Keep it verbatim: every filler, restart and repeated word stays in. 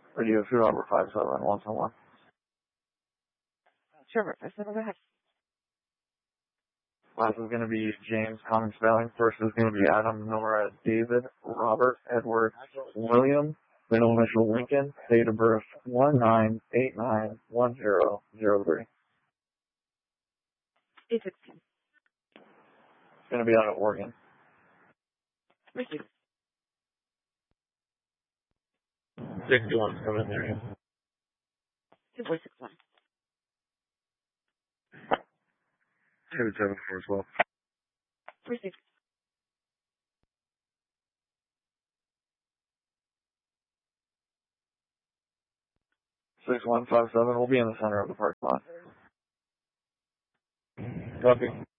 Radio two Robert five seven one seven one. Sure, five seven, go ahead. Last is going to be James, common spelling. First is going to be Adam, Nora, David, Robert, Edward, William, middle initial Lincoln, date of birth one nine eight nine one zero zero three. eight sixteen. It's going to be out of Oregon. Receive. sixty-one, coming in there. two four six one. seven seven four as well. Receive. six one five seven, we'll be in the center of the parking lot. Copy.